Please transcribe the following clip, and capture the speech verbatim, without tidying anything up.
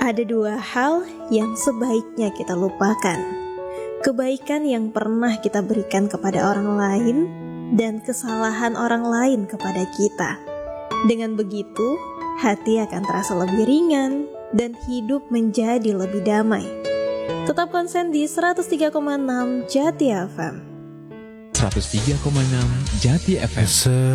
Ada dua hal yang sebaiknya kita lupakan. Kebaikan yang pernah kita berikan kepada orang lain dan kesalahan orang lain kepada kita. Dengan begitu, hati akan terasa lebih ringan dan hidup menjadi lebih damai. Tetap konsen di seratus tiga koma enam Jati F M. seratus tiga koma enam Jati F M.